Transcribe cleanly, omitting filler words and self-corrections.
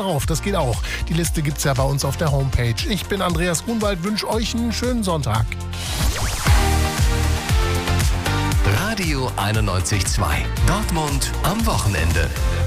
drauf. Das geht auch. Die Liste gibt's ja bei uns auf der Homepage. Ich bin Andreas Grunwald, wünsche euch einen schönen Sonntag. Radio 91.2. Dortmund am Wochenende.